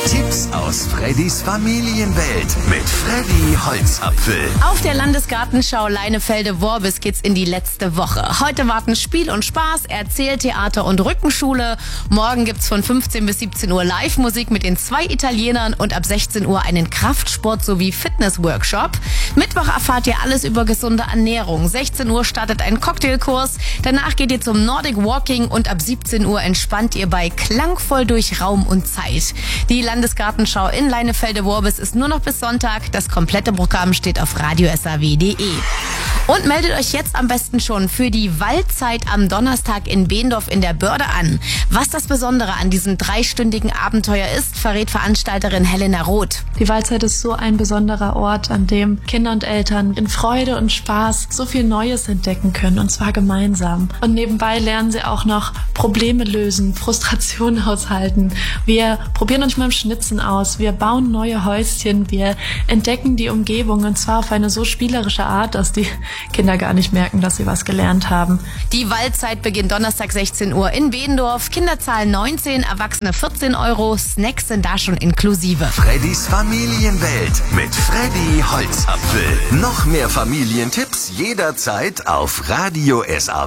Tipps aus Freddys Familienwelt mit Freddy Holzapfel. Auf der Landesgartenschau Leinefelde-Worbis geht's in die letzte Woche. Heute warten Spiel und Spaß, Erzähltheater und Rückenschule. Morgen gibt's von 15 bis 17 Uhr Live-Musik mit den 2 Italienern und ab 16 Uhr einen Kraftsport- sowie Fitness-Workshop. Mittwoch erfahrt ihr alles über gesunde Ernährung. 16 Uhr startet ein Cocktailkurs. Danach geht ihr zum Nordic Walking und ab 17 Uhr entspannt ihr bei Klangvoll durch Raum und Zeit. Die Landesgartenschau in Leinefelde-Worbis ist nur noch bis Sonntag. Das komplette Programm steht auf radiosaw.de. Und meldet euch jetzt am besten schon für die Waldzeit am Donnerstag in Behendorf in der Börde an. Was das Besondere an diesem 3-stündigen Abenteuer ist, verrät Veranstalterin Helena Roth. Die Waldzeit ist so ein besonderer Ort, an dem Kinder und Eltern in Freude und Spaß so viel Neues entdecken können, und zwar gemeinsam. Und nebenbei lernen sie auch noch Probleme lösen, Frustration aushalten. Wir probieren uns mal im Schnitzen aus, wir bauen neue Häuschen, wir entdecken die Umgebung, und zwar auf eine so spielerische Art, dass die Kinder gar nicht merken, dass sie was gelernt haben. Die Waldzeit beginnt Donnerstag 16 Uhr in Behendorf. Kinder zahlen 19, Erwachsene 14 Euro. Snacks sind da schon inklusive. Freddys Familienwelt mit Freddy Holzapfel. Noch mehr Familientipps jederzeit auf radiosaw.de.